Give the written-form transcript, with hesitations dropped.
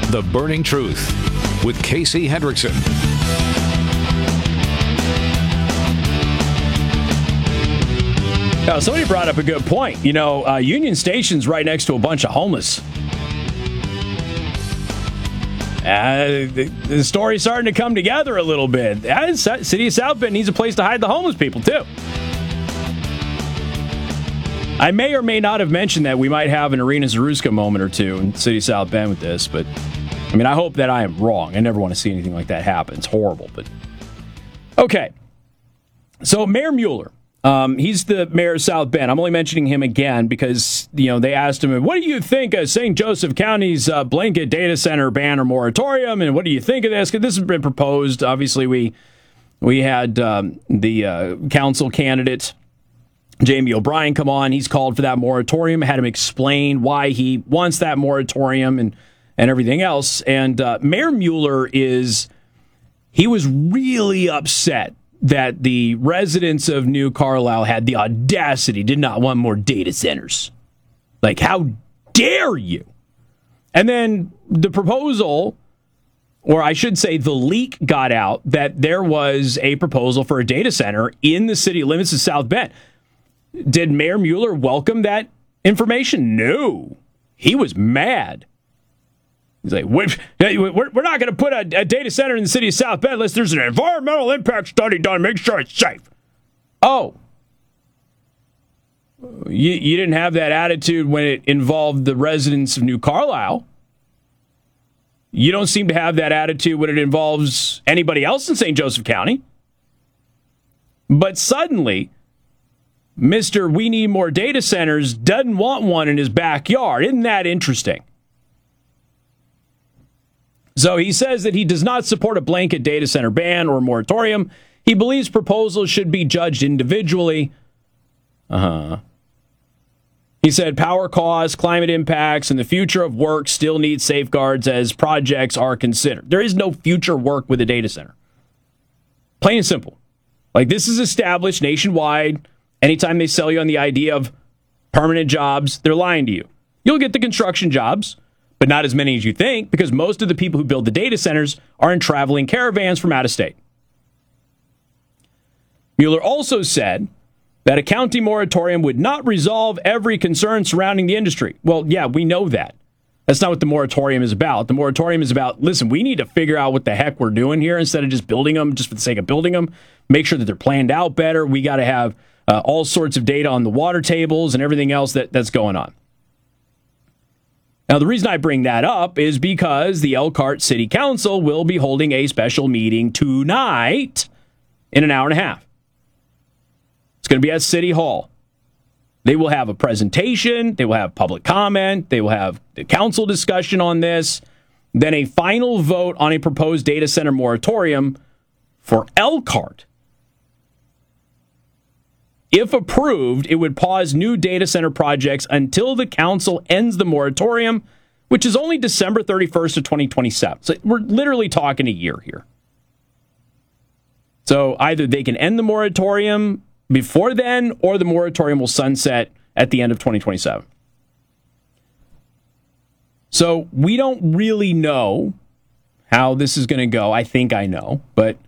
The Burning Truth with Casey Hendrickson. Somebody brought up a good point. Union Station's right next to a bunch of homeless. The story's starting to come together a little bit. City of South Bend needs a place to hide the homeless people, too. I may or may not have mentioned that we might have an Irina Zaruska moment or two in City of South Bend with this, but I hope that I am wrong. I never want to see anything like that happen. It's horrible, but okay. So Mayor Mueller. He's the mayor of South Bend. I'm only mentioning him again because, they asked him, what do you think of St. Joseph County's blanket data center ban or moratorium? And what do you think of this? Because this has been proposed. Obviously, we had the council candidate, Jamie O'Brien, come on. He's called for that moratorium, had him explain why he wants that moratorium and everything else. And Mayor Mueller he was really upset that the residents of New Carlisle had the audacity, did not want more data centers. Like, how dare you? And then the proposal, or I should say the leak got out that there was a proposal for a data center in the city limits of South Bend. Did Mayor Mueller welcome that information? No. He was mad. He's like, we're not going to put a data center in the city of South Bend unless there's an environmental impact study done to make sure it's safe. Oh. You didn't have that attitude when it involved the residents of New Carlisle. You don't seem to have that attitude when it involves anybody else in St. Joseph County. But suddenly, Mr. We Need More Data Centers doesn't want one in his backyard. Isn't that interesting? So he says that he does not support a blanket data center ban or moratorium. He believes proposals should be judged individually. He said power costs, climate impacts, and the future of work still need safeguards as projects are considered. There is no future work with a data center. Plain and simple. Like, this is established nationwide. Anytime they sell you on the idea of permanent jobs, they're lying to you. You'll get the construction jobs, but not as many as you think, because most of the people who build the data centers are in traveling caravans from out of state. Mueller also said that a county moratorium would not resolve every concern surrounding the industry. Well, yeah, we know that. That's not what the moratorium is about. The moratorium is about, listen, we need to figure out what the heck we're doing here instead of just building them just for the sake of building them. Make sure that they're planned out better. We got to have all sorts of data on the water tables and everything else that's going on. Now, the reason I bring that up is because the Elkhart City Council will be holding a special meeting tonight in an hour and a half. It's going to be at City Hall. They will have a presentation. They will have public comment. They will have the council discussion on this. Then a final vote on a proposed data center moratorium for Elkhart. If approved, it would pause new data center projects until the council ends the moratorium, which is only December 31st of 2027. So we're literally talking a year here. So either they can end the moratorium before then, or the moratorium will sunset at the end of 2027. So we don't really know how this is going to go. I think I know, but